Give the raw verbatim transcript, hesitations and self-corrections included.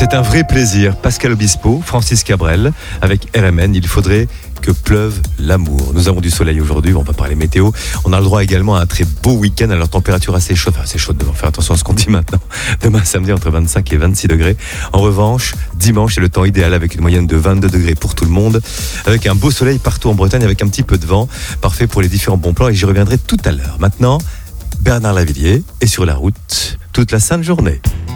C'est un vrai plaisir. Pascal Obispo, Francis Cabrel, avec R M N, il faudrait que pleuve l'amour. Nous avons du soleil aujourd'hui, on va parler météo. On a le droit également à un très beau week-end, alors température assez chaude, enfin assez chaude, devons faire attention à ce qu'on dit maintenant. Demain samedi entre vingt-cinq et vingt-six degrés. En revanche, dimanche c'est le temps idéal avec une moyenne de vingt-deux degrés pour tout le monde, avec un beau soleil partout en Bretagne, avec un petit peu de vent, parfait pour les différents bons plans et j'y reviendrai tout à l'heure. Maintenant, Bernard Lavilliers est sur la route toute la sainte journée.